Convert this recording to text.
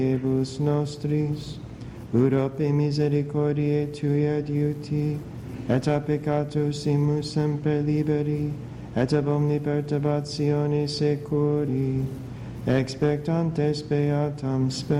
Diebus nostris, ut ope misericordiae Tui adiuti, et a peccatusimus semper liberi, et ab omni perturbatione securi, expectantes beatam spes.